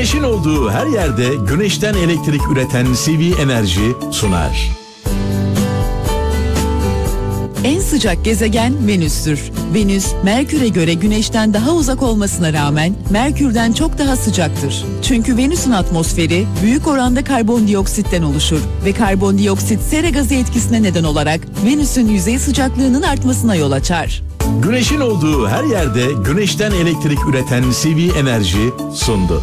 Güneşin olduğu her yerde güneşten elektrik üreten CV Enerji sunar. En sıcak gezegen Venüs'tür. Venüs, Merkür'e göre Güneş'ten daha uzak olmasına rağmen Merkür'den çok daha sıcaktır. Çünkü Venüs'ün atmosferi büyük oranda karbondioksitten oluşur ve karbondioksit sera gazı etkisine neden olarak Venüs'ün yüzey sıcaklığının artmasına yol açar. Güneşin olduğu her yerde güneşten elektrik üreten CV Enerji sundu.